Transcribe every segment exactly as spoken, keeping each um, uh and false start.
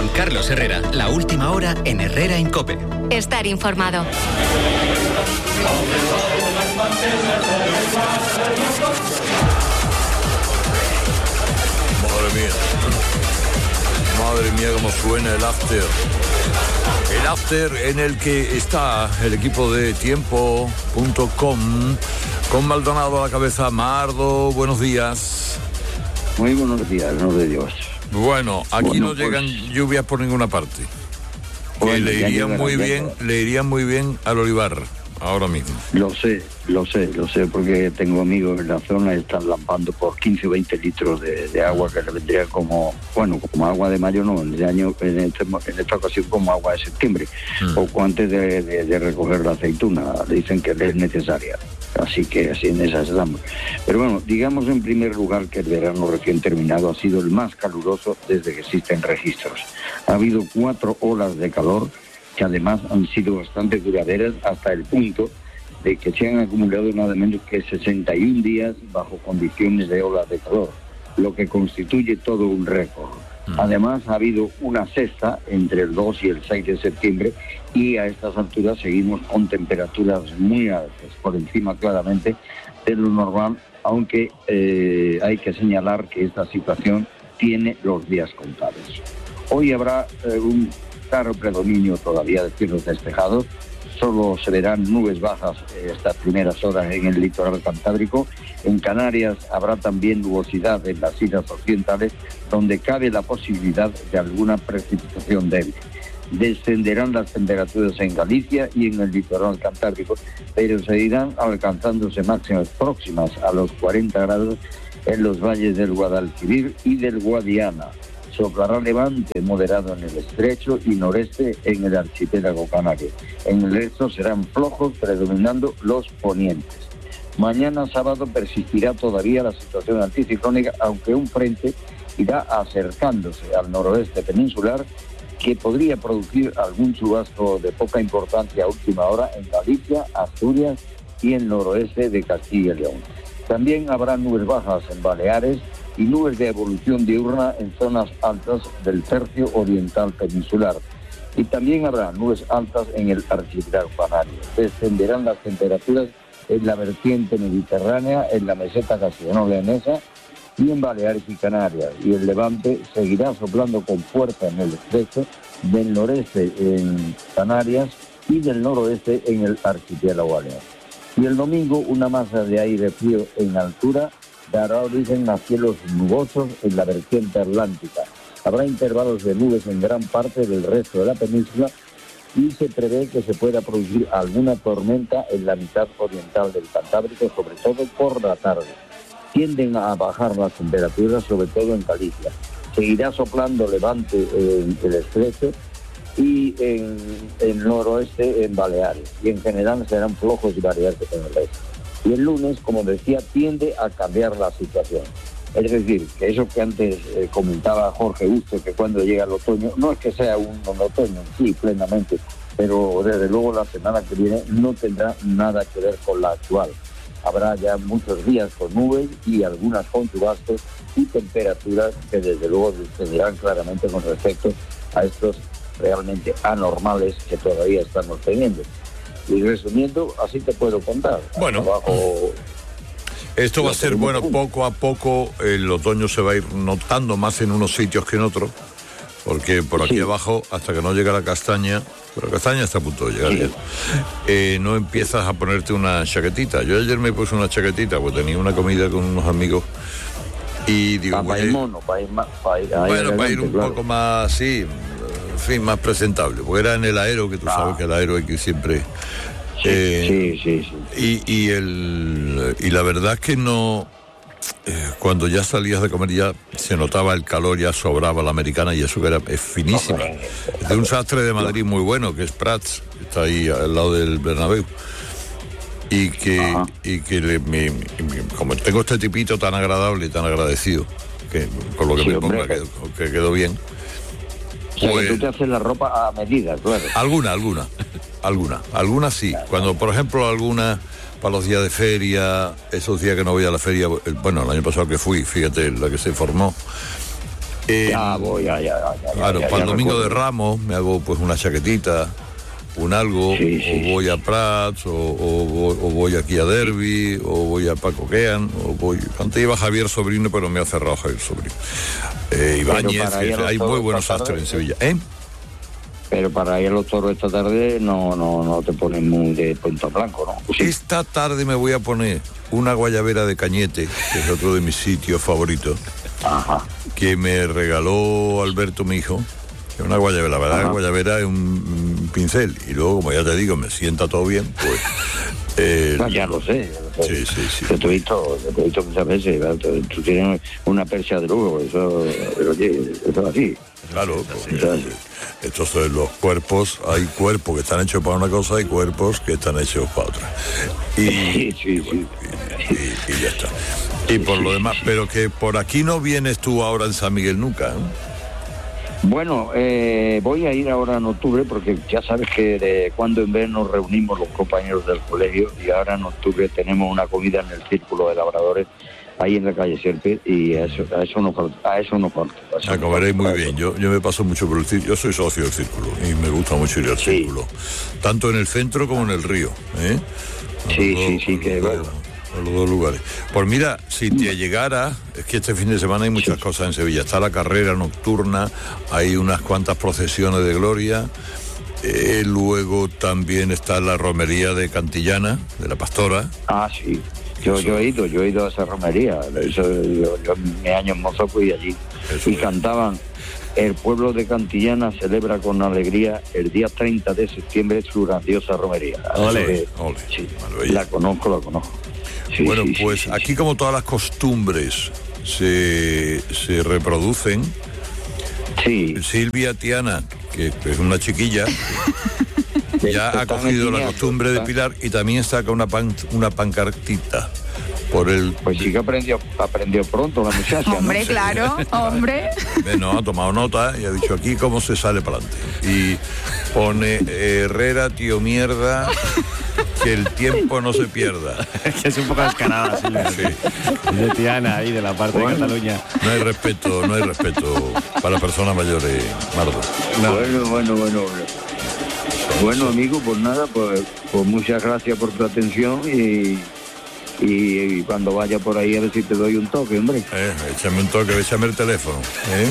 Con Carlos Herrera, la última hora en Herrera en COPE. Estar informado. Madre mía. Madre mía, cómo suena el after. El after en el que está el equipo de tiempo punto com con Maldonado a la cabeza. Mardo, buenos días. Muy buenos días, no de Dios. Bueno, aquí bueno, no llegan pues, lluvias por ninguna parte. Bueno, que le irían llegará, muy ya bien, llegará. le irían muy bien al olivar ahora mismo. Lo sé, lo sé, lo sé, porque tengo amigos en la zona y están lampando por quince o veinte litros de, de agua que le vendría como, bueno, como agua de mayo, no, en, el año, en, este, en esta ocasión como agua de septiembre, mm. poco antes de, de, de recoger la aceituna, dicen que es necesaria. Así que así en esas estamos. Pero bueno, digamos en primer lugar que el verano recién terminado ha sido el más caluroso desde que existen registros. Ha habido cuatro olas de calor que además han sido bastante duraderas hasta el punto de que se han acumulado nada menos que sesenta y un días bajo condiciones de olas de calor, lo que constituye todo un récord. Además ha habido una sexta entre el dos y el seis de septiembre y a estas alturas seguimos con temperaturas muy altas, por encima claramente de lo normal, aunque eh, hay que señalar que esta situación tiene los días contados. Hoy habrá eh, un claro predominio todavía de cielos despejados, solo se verán nubes bajas eh, estas primeras horas en el litoral cantábrico. En Canarias habrá también nubosidad en las islas occidentales, donde cabe la posibilidad de alguna precipitación débil. Descenderán las temperaturas en Galicia y en el litoral cantábrico, pero seguirán alcanzándose máximas próximas a los cuarenta grados en los valles del Guadalquivir y del Guadiana. Soplará levante moderado en el estrecho y noreste en el archipiélago canario. En el resto serán flojos, predominando los ponientes. Mañana sábado persistirá todavía la situación anticiclónica, aunque un frente irá acercándose al noroeste peninsular, que podría producir algún chubasco de poca importancia a última hora en Galicia, Asturias y el noroeste de Castilla y León. También habrá nubes bajas en Baleares y nubes de evolución diurna en zonas altas del tercio oriental peninsular. Y también habrá nubes altas en el archipiélago canario. Descenderán las temperaturas en la vertiente mediterránea, en la meseta castellano-leonesa y en Baleares y Canarias. Y el levante seguirá soplando con fuerza en el estrecho, del noreste en Canarias y del noroeste en el archipiélago balear. Y el domingo una masa de aire frío en altura dará origen a cielos nubosos en la vertiente atlántica. Habrá intervalos de nubes en gran parte del resto de la península y se prevé que se pueda producir alguna tormenta en la mitad oriental del Cantábrico, sobre todo por la tarde. Tienden a bajar las temperaturas, sobre todo en Galicia. Seguirá soplando levante en el estrecho y en el noroeste en Baleares. Y en general serán flojos y variantes en el resto. Y el lunes, como decía, tiende a cambiar la situación. Es decir, que eso que antes eh, comentaba Jorge Busto, que cuando llega el otoño, no es que sea un, un otoño, sí, plenamente, pero desde luego la semana que viene no tendrá nada que ver con la actual. Habrá ya muchos días con nubes y algunas con chubascos y temperaturas que desde luego descenderán claramente con respecto a estos realmente anormales que todavía estamos teniendo. Y resumiendo, así te puedo contar. Bueno, abajo, esto va a ser bueno, poco a poco el otoño se va a ir notando más en unos sitios que en otros, porque por aquí sí. abajo, hasta que no llega la castaña, pero la castaña está a punto de llegar sí. ya, eh, no empiezas a ponerte una chaquetita. Yo ayer me puse una chaquetita, pues tenía una comida con unos amigos y digo... Para pues, ir mono, para ir, más, para ir, bueno, adelante, para ir un claro. poco más así, en fin, más presentable, porque era en el aero, que tú ah. sabes que el aero hay que siempre... Sí, eh, sí, sí, sí. Y, y, el, y la verdad es que no... Eh, cuando ya salías de comer ya se notaba el calor, ya sobraba la americana y eso que era es finísima. Es de un sastre de Madrid muy bueno, que es Prats, que está ahí al lado del Bernabéu. Y que, y que le, me, me, como tengo este tipito tan agradable y tan agradecido, que por lo que sí, me ponga que, que quedó bien. O sea, pues, que tú te haces la ropa a medida, claro. Alguna, alguna, alguna, alguna sí. Cuando, por ejemplo, alguna... para los días de feria, esos días que no voy a la feria, bueno, el año pasado que fui, fíjate, la que se formó, Eh, ya voy, ya, ya, ya. Claro, ya, ya, para el ya domingo recuerdo. de Ramos me hago pues una chaquetita, un algo, Sí, sí, o voy sí. a Prats, o, o- o voy aquí a Derby, o voy a Paco Quean, o voy... Antes iba Javier Sobrino, pero me ha cerrado Javier Sobrino. Eh, Ibáñez, para ir a los hay muy toros buenos esta tarde, sastres en Sevilla. ¿Eh? Pero para ir a los toros esta tarde no no no te pones muy de punta blanco, ¿no? Sí. Esta tarde me voy a poner una guayabera de Cañete, que es otro de mis sitios favoritos, Ajá. que me regaló Alberto, mi hijo. Es una guayabera, la verdad, Ajá. la guayabera es un, un pincel. Y luego, como ya te digo, me sienta todo bien, pues... eh, No, ya lo sé, ya lo sé. Sí, sí, sí. Yo te he visto, yo te he visto muchas veces, ¿verdad? Tú, tú tienes una persia de lujo, eso, oye, eso es así. Claro, porque Eso es así. estos son los cuerpos, hay cuerpos que están hechos para una cosa y cuerpos que están hechos para otra. Y, Sí, sí, y bueno, y- y- y ya está. Y por lo demás, pero que por aquí no vienes tú ahora en San Miguel nunca, ¿eh? Bueno, eh, voy a ir ahora en octubre porque ya sabes que de cuando en vez nos reunimos los compañeros del colegio y ahora en octubre tenemos una comida en el Círculo de Labradores ahí en la calle Serpes y a eso, a eso no falta. A eso no falta. a eso no Acabaréis falta. muy bien. Yo, yo me paso mucho por el círculo. Yo soy socio del círculo y me gusta mucho ir al Sí. círculo. Tanto en el centro como en el río. ¿eh? A Sí, los sí, dos- sí, a que los bueno. dos- a los dos lugares. Pues mira, si te llegara, es que este fin de semana hay muchas cosas en Sevilla. Está la carrera nocturna, hay unas cuantas procesiones de gloria. eh, luego también está la romería de Cantillana, de la Pastora. Ah, sí. Yo, yo he ido, yo he ido a esa romería. Eso, yo, yo en mis años mozo fui allí. Eso y es. cantaban, el pueblo de Cantillana celebra con alegría el día treinta de septiembre su grandiosa romería. Ole, Así que, ole, sí, maravilla. la conozco, la conozco. Sí, bueno, sí, sí, pues sí, aquí sí. como todas las costumbres se, se reproducen, Sí, Silvia Tiana, que es una chiquilla, ya ha Están cogido la empeñados, costumbre de ¿verdad? pilar y también saca una, pan- una pancartita por el... Pues sí que aprendió, aprendió pronto la muchacha, ¿no? Hombre, claro, hombre. Eh, No, ha tomado nota y ha dicho aquí cómo se sale para adelante. Y pone Herrera, tío mierda, que el tiempo no se pierda. Que es un poco descarada, Silvia. Sí. Es de Tiana, ahí, de la parte Bueno. de Cataluña. No hay respeto, no hay respeto para personas mayores, Mardo. Bueno, bueno, bueno, bueno. Bueno, amigo, pues nada, pues, pues muchas gracias por tu atención y, y, y cuando vaya por ahí a ver si te doy un toque, hombre. Eh, échame un toque, échame el teléfono. ¿eh?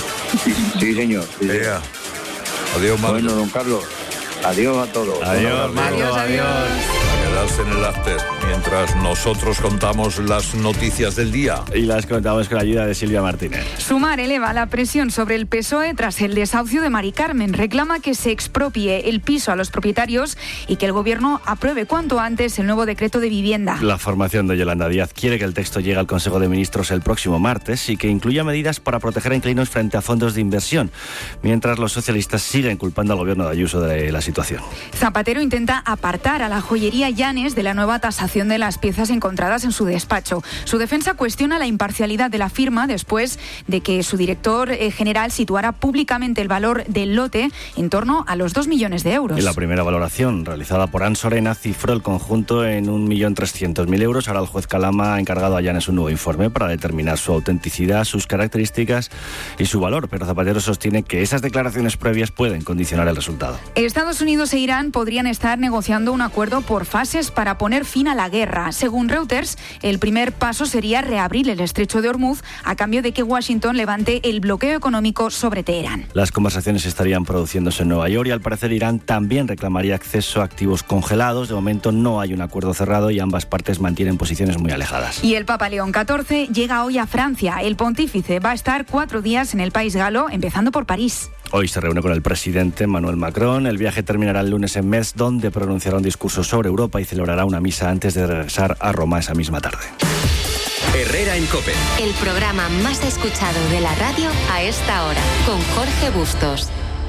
Sí, señor. sí, señor. Ea. Adiós, Mardo. Bueno, don Carlos, adiós a todos. Adiós, Mardo, Adiós, adiós. A quedarse en el after mientras nosotros contamos las noticias del día. Y las contamos con la ayuda de Silvia Martínez. Sumar eleva la presión sobre el P S O E tras el desahucio de Mari Carmen. Reclama que se expropie el piso a los propietarios y que el gobierno apruebe cuanto antes el nuevo decreto de vivienda. La formación de Yolanda Díaz quiere que el texto llegue al Consejo de Ministros el próximo martes y que incluya medidas para proteger a inquilinos frente a fondos de inversión, mientras los socialistas siguen culpando al gobierno de Ayuso de la situación. Zapatero intenta apartar a la joyería Llanes de la nueva tasación de las piezas encontradas en su despacho. Su defensa cuestiona la imparcialidad de la firma después de que su director eh, general situara públicamente el valor del lote en torno a los dos millones de euros. En la primera valoración realizada por Ansorena cifró el conjunto en un millón trescientos mil euros. Ahora el juez Calama ha encargado a Llanes un nuevo informe para determinar su autenticidad, sus características y su valor. Pero Zapatero sostiene que esas declaraciones previas pueden condicionar el resultado. Estados Unidos e Irán podrían estar negociando un acuerdo por fases para poner fin a la guerra. Según Reuters, el primer paso sería reabrir el estrecho de Hormuz a cambio de que Washington levante el bloqueo económico sobre Teherán. Las conversaciones estarían produciéndose en Nueva York y al parecer Irán también reclamaría acceso a activos congelados. De momento no hay un acuerdo cerrado y ambas partes mantienen posiciones muy alejadas. Y el Papa León catorce llega hoy a Francia. El pontífice va a estar cuatro días en el país galo, empezando por París. Hoy se reúne con el presidente Emmanuel Macron. El viaje terminará el lunes en Metz, donde pronunciará un discurso sobre Europa y celebrará una misa antes de regresar a Roma esa misma tarde. Herrera en COPE. El programa más escuchado de la radio a esta hora, con Jorge Bustos.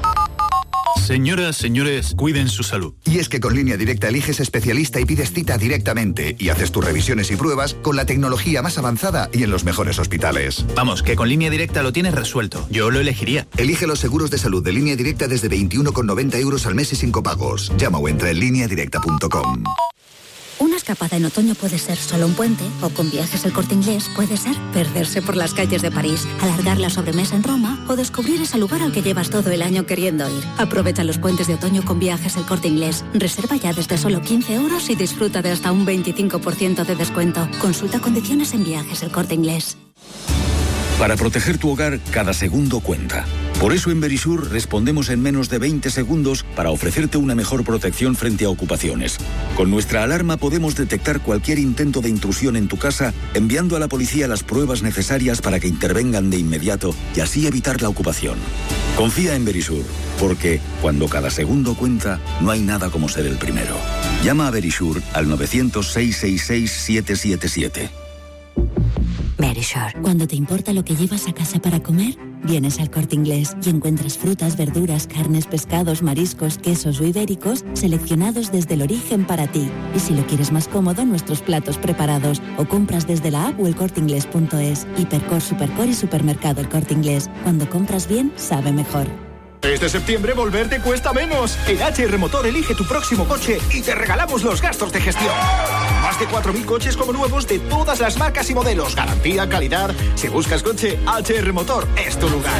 Señoras, señores, cuiden su salud. Y es que con Línea Directa eliges especialista y pides cita directamente y haces tus revisiones y pruebas con la tecnología más avanzada y en los mejores hospitales. Vamos, que con Línea Directa lo tienes resuelto. Yo lo elegiría. Elige los seguros de salud de Línea Directa desde veintiuno con noventa euros al mes y sin copagos. Llama o entra en línea directa punto com. Una escapada en otoño puede ser solo un puente, o con Viajes El Corte Inglés puede ser perderse por las calles de París, alargar la sobremesa en Roma o descubrir ese lugar al que llevas todo el año queriendo ir. Aprovecha los puentes de otoño con Viajes El Corte Inglés. Reserva ya desde solo quince euros y disfruta de hasta un veinticinco por ciento de descuento. Consulta condiciones en Viajes El Corte Inglés. Para proteger tu hogar, cada segundo cuenta. Por eso en Verisur respondemos en menos de veinte segundos para ofrecerte una mejor protección frente a ocupaciones. Con nuestra alarma podemos detectar cualquier intento de intrusión en tu casa, enviando a la policía las pruebas necesarias para que intervengan de inmediato y así evitar la ocupación. Confía en Verisur, porque cuando cada segundo cuenta, no hay nada como ser el primero. Llama a Verisur al nueve cero cero, seis seis seis, siete siete siete. Verisure. Cuando te importa lo que llevas a casa para comer, vienes al Corte Inglés y encuentras frutas, verduras, carnes, pescados, mariscos, quesos o ibéricos seleccionados desde el origen para ti. Y si lo quieres más cómodo, nuestros platos preparados o compras desde la app o el corte inglés punto es. Hipercor, Supercor y Supermercado El Corte Inglés. Cuando compras bien, sabe mejor. Este septiembre volver te cuesta menos. En H R Motor elige tu próximo coche y te regalamos los gastos de gestión. Más de cuatro mil coches como nuevos de todas las marcas y modelos. Garantía, calidad. Si buscas coche, H R Motor es tu lugar.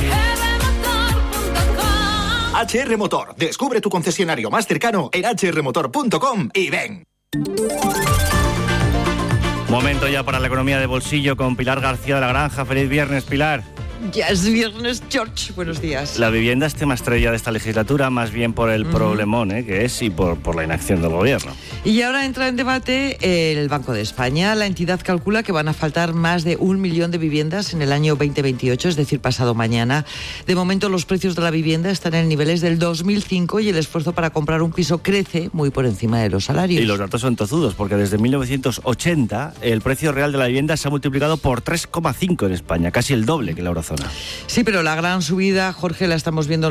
H R Motor. Descubre tu concesionario más cercano en h r motor punto com y ven. Momento ya para la economía de bolsillo con Pilar García de la Granja. Feliz viernes, Pilar. Ya es viernes, George. Buenos días. La vivienda es tema estrella de esta legislatura, más bien por el uh-huh. problemón ¿eh? que es y por, por la inacción del gobierno. Y ahora entra en debate el Banco de España. La entidad calcula que van a faltar más de un millón de viviendas en el año veinte veintiocho, es decir, pasado mañana. De momento, los precios de la vivienda están en niveles del dos mil cinco y el esfuerzo para comprar un piso crece muy por encima de los salarios. Y los datos son tozudos, porque desde mil novecientos ochenta el precio real de la vivienda se ha multiplicado por tres coma cinco en España, casi el doble que la eurozona. Sí, pero la gran subida, Jorge, la estamos viendo